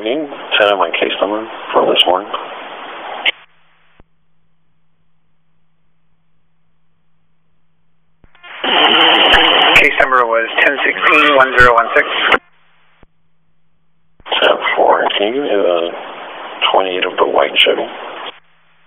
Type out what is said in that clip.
can you send out my case number for this morning? Case number was 1016-1016. 10-4. Can you give me the 28 of the white Chevy?